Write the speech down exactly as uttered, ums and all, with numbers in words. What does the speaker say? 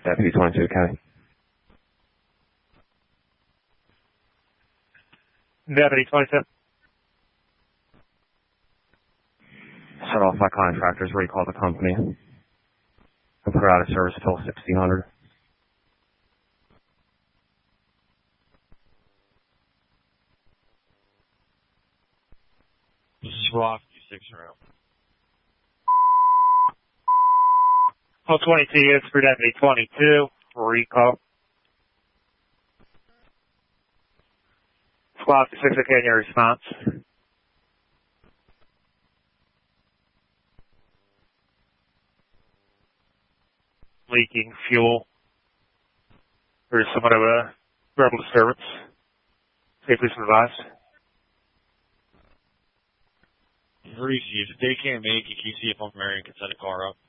Deputy twenty-two, County. Deputy twenty-two. Shut off my contractors, recall the company. And put her out of service till sixteen hundred. Swap six around. Call twenty-two units for Deputy twenty-two. Recall. Squad six, okay, in your response. Leaking fuel. There's somewhat of a rebel disturbance. Safely advised. Reese, if they can't make it, can you see if I'm married and can set a car up?